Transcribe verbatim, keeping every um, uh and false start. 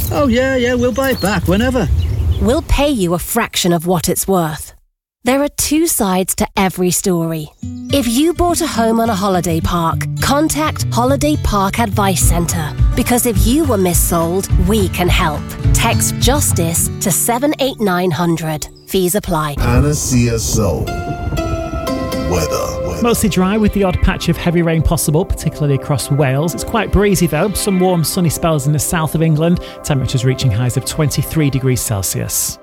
Oh, yeah, yeah, we'll buy it back whenever. We'll pay you a fraction of what it's worth. There are two sides to every story. If you bought a home on a holiday park, contact Holiday Park Advice Centre. Because if you were missold, we can help. Text JUSTICE to seven eight nine hundred. Fees apply. Panacea Soul. Weather. Mostly dry with the odd patch of heavy rain possible, particularly across Wales. It's quite breezy though. Some warm sunny spells in the south of England. Temperatures reaching highs of twenty-three degrees Celsius.